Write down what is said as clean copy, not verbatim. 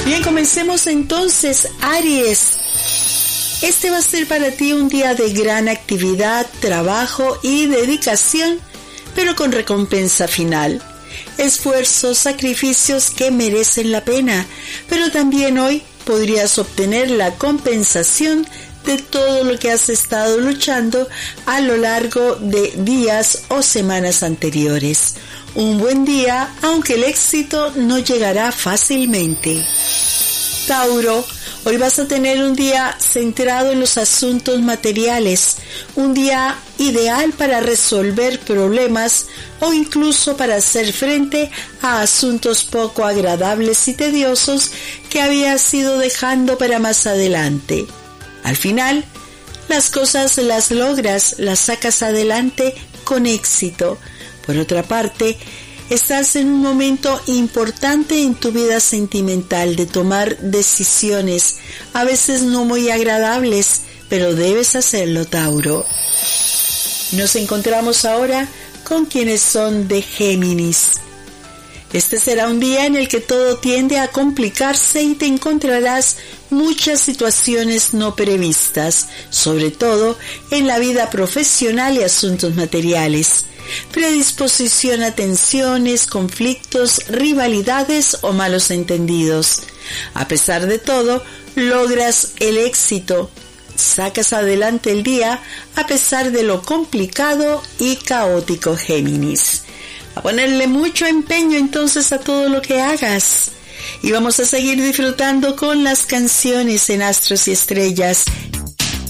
Bien, comencemos entonces, Aries. Este va a ser para ti un día de gran actividad, trabajo y dedicación, pero con recompensa final. Esfuerzos, sacrificios que merecen la pena, pero también hoy podrías obtener la compensación de todo lo que has estado luchando a lo largo de días o semanas anteriores. Un buen día, aunque el éxito no llegará fácilmente. Tauro, hoy vas a tener un día centrado en los asuntos materiales, un día ideal para resolver problemas o incluso para hacer frente a asuntos poco agradables y tediosos que habías ido dejando para más adelante. Al final, las cosas las logras, las sacas adelante con éxito. Por otra parte, estás en un momento importante en tu vida sentimental de tomar decisiones, a veces no muy agradables, pero debes hacerlo, Tauro. Nos encontramos ahora con quienes son de Géminis. Este será un día en el que todo tiende a complicarse y te encontrarás muchas situaciones no previstas, sobre todo en la vida profesional y asuntos materiales. Predisposición a tensiones, conflictos, rivalidades o malos entendidos. A pesar de todo, logras el éxito. Sacas adelante el día a pesar de lo complicado y caótico, Géminis. A ponerle mucho empeño entonces a todo lo que hagas. Y vamos a seguir disfrutando con las canciones en Astros y Estrellas